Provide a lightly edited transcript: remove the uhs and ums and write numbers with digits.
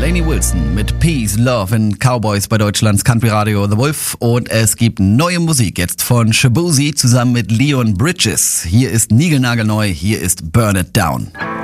Lainey Wilson mit Peace, Love and Cowboys bei Deutschlands Country Radio The Wolf. Und es gibt neue Musik jetzt von Shaboozey zusammen mit Leon Bridges. Hier ist niegelnagelneu, hier ist Burn It Down.